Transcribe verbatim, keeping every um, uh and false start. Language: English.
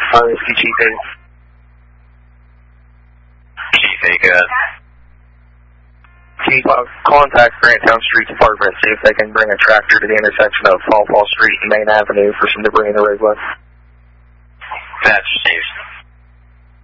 Uh, this is Chief eight. Chief eight, go ahead. Chief, uh, contact Granttown Street Department, see if they can bring a tractor to the intersection of Fall Fall Street and Main Avenue for some debris in the roadway. That's Chief.